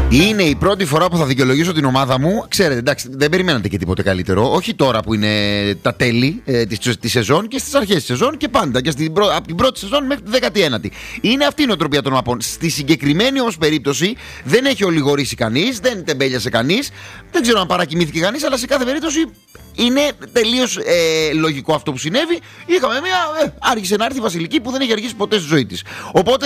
Είναι η πρώτη φορά που θα δικαιολογήσω την ομάδα μου. Ξέρετε, εντάξει, δεν περιμένατε και τίποτε καλύτερο. Όχι τώρα που είναι τα τέλη της σεζόν και στις αρχές της σεζόν και πάντα. Και από την πρώτη σεζόν μέχρι τη 19η. Είναι αυτή η νοοτροπία των ΑΠΟΝ. Στη συγκεκριμένη όμως περίπτωση δεν έχει ολιγορήσει κανείς, δεν τεμπέλιασε κανείς. Δεν ξέρω αν παρακοιμήθηκε κανείς, αλλά σε κάθε περίπτωση είναι τελείως λογικό αυτό που συνέβη. Είχαμε άρχισε να έρθει η Βασιλική που δεν έχει αργήσει ποτέ στη ζωή της. Οπότε